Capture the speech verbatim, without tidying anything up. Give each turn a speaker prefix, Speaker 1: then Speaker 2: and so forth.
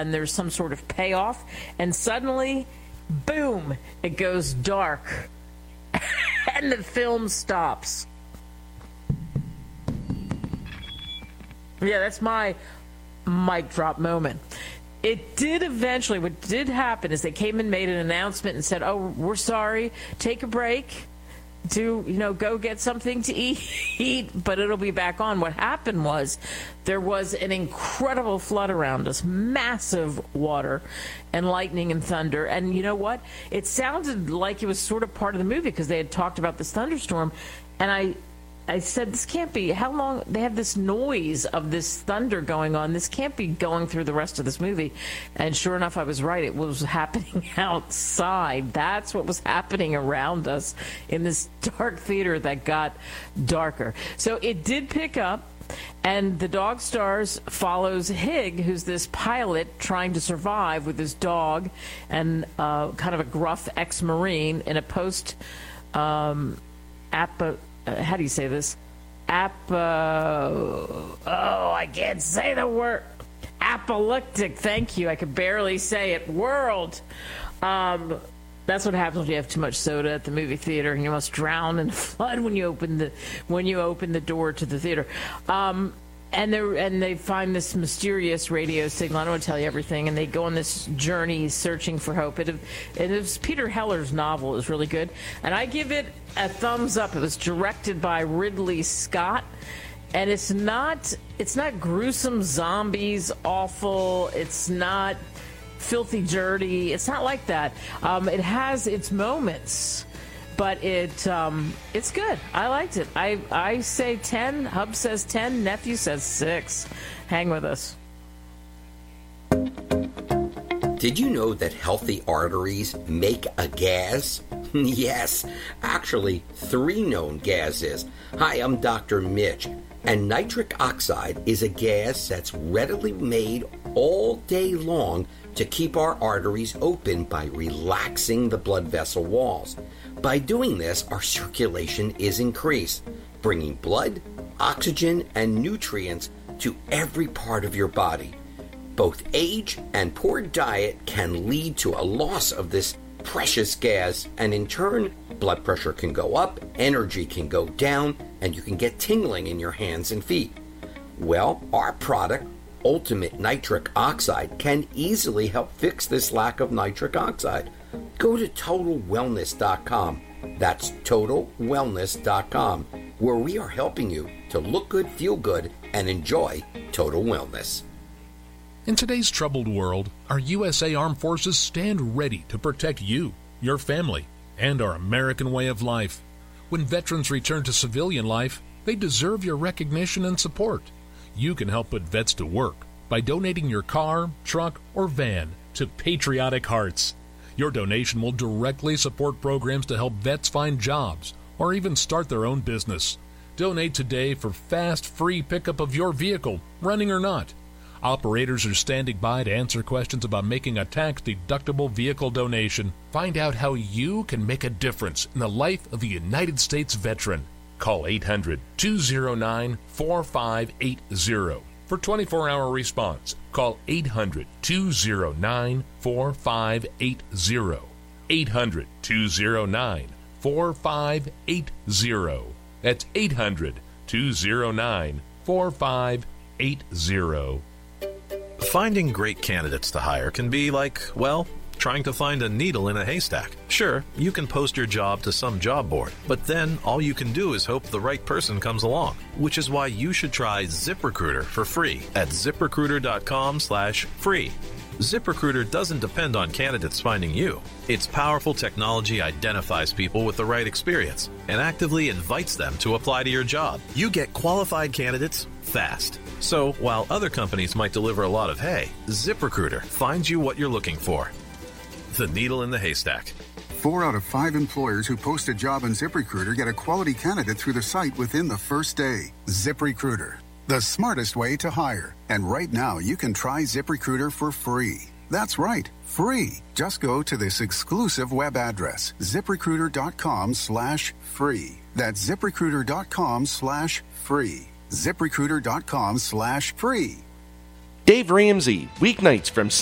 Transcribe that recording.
Speaker 1: and there's some sort of payoff, and suddenly, boom, it goes dark, and the film stops. Yeah, that's my mic drop moment. It did eventually, what did happen is they came and made an announcement and said, oh, we're sorry, take a break, to, you know, go get something to eat, but it'll be back on. What happened was there was an incredible flood around us, massive water and lightning and thunder. And you know what? It sounded like it was sort of part of the movie because they had talked about this thunderstorm. And I... I said, this can't be, how long, they have this noise of this thunder going on, this can't be going through the rest of this movie. And sure enough, I was right, it was happening outside. That's what was happening around us in this dark theater that got darker. So it did pick up, and the Dog Stars follows Hig, who's this pilot trying to survive with his dog and uh, kind of a gruff ex-Marine in a post, um, apo- Uh, how do you say this? Apo... Oh, I can't say the word. Apocalyptic, thank you. I could barely say it. World. Um, that's what happens when you have too much soda at the movie theater and you must drown in the flood when you open the when you open the door to the theater. Um, and they and they find this mysterious radio signal. I don't want to tell you everything. And they go on this journey searching for hope. It, it was Peter Heller's novel. It was really good. And I give it a thumbs up. It was directed by Ridley Scott. And it's not it's not gruesome zombies, awful. It's not filthy dirty. It's not like that. Um, it has its moments. But it um, it's good. I liked it. I I say ten. Hub says ten. Nephew says six. Hang with us.
Speaker 2: Did you know that healthy arteries make a gas? Yes, actually, three known gases. Hi, I'm Doctor Mitch, and nitric oxide is a gas that's readily made all day long to keep our arteries open by relaxing the blood vessel walls. By doing this, our circulation is increased, bringing blood, oxygen, and nutrients to every part of your body. Both age and poor diet can lead to a loss of this precious gas, and in turn, blood pressure can go up, energy can go down, and you can get tingling in your hands and feet. Well, our product, Ultimate Nitric Oxide, can easily help fix this lack of nitric oxide. Go to total wellness dot com. That's total wellness dot com, where we are helping you to look good, feel good, and enjoy total wellness.
Speaker 3: In today's troubled world, our U S A Armed Forces stand ready to protect you, your family, and our American way of life. When veterans return to civilian life, they deserve your recognition and support. You can help put vets to work by donating your car, truck, or van to Patriotic Hearts. Your donation will directly support programs to help vets find jobs or even start their own business. Donate today for fast, free pickup of your vehicle, running or not. Operators are standing by to answer questions about making a tax-deductible vehicle donation. Find out how you can make a difference in the life of a United States veteran. Call eight hundred, two oh nine, four five eight oh for twenty-four hour response. Call eight hundred, two oh nine, four five eight oh. eight hundred, two oh nine, four five eight oh. That's eight hundred, two oh nine, four five eight oh.
Speaker 4: Finding great candidates to hire can be like, well, trying to find a needle in a haystack. Sure, you can post your job to some job board, but then all you can do is hope the right person comes along, which is why you should try ZipRecruiter for free at ZipRecruiter.com slash free. ZipRecruiter doesn't depend on candidates finding you. Its powerful technology identifies people with the right experience and actively invites them to apply to your job. You get qualified candidates fast. So, while other companies might deliver a lot of hay, ZipRecruiter finds you what you're looking for. The needle in the haystack.
Speaker 5: Four out of five employers who post a job on ZipRecruiter get a quality candidate through the site within the first day. ZipRecruiter, the smartest way to hire. And right now, you can try ZipRecruiter for free. That's right, free. Just go to this exclusive web address, ZipRecruiter.com slash free. That's ZipRecruiter.com slash free. ZipRecruiter.com slash free.
Speaker 6: Dave Ramsey, weeknights from